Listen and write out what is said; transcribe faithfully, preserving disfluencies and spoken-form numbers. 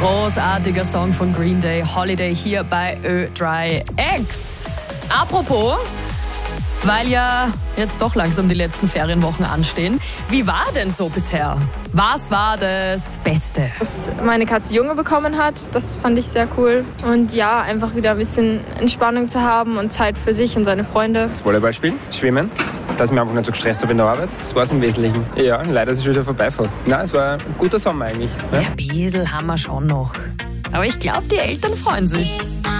Großartiger Song von Green Day, Holiday, hier bei Ö drei X. Apropos, weil ja jetzt doch langsam die letzten Ferienwochen anstehen. Wie war denn so bisher? Was war das Beste? Dass meine Katze Junge bekommen hat, das fand ich sehr cool. Und ja, einfach wieder ein bisschen Entspannung zu haben und Zeit für sich und seine Freunde. Das Volleyball spielen, Schwimmen, dass ich mich einfach nicht so gestresst habe in der Arbeit. Das war es im Wesentlichen. Ja, leider ist es schon wieder vorbei fast. Nein, es war ein guter Sommer eigentlich. Ja, ja, ein bisschen haben wir schon noch. Aber ich glaube, die Eltern freuen sich.